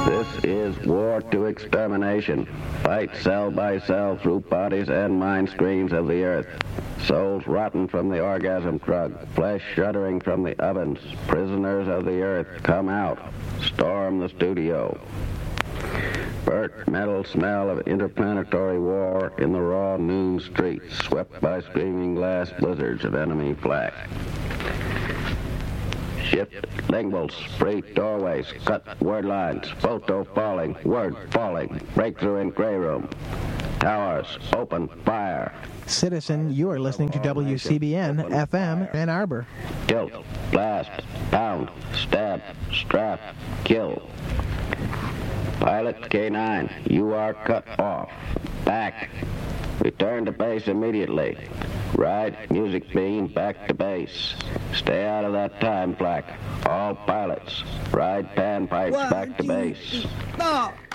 This is war to extermination. Fight cell by cell through bodies and mind streams of the earth. Souls rotten from the orgasm drug, flesh shuddering from the ovens. Prisoners of the earth, come out. Storm the studio. Burnt metal smell of interplanetary war in the raw noon streets, swept by screaming glass blizzards of enemy flak. Shift linguals, spray doorways, cut word lines, photo falling, word falling, breakthrough in gray room. Towers, open fire. Citizen, you are listening to WCBN FM Ann Arbor. Tilt, blast, pound, stab, strap, kill. Pilot K9, you are cut off. Back. Return to base immediately. Ride music beam back to base. Stay out of that time flak. All pilots, ride panpipes back to base.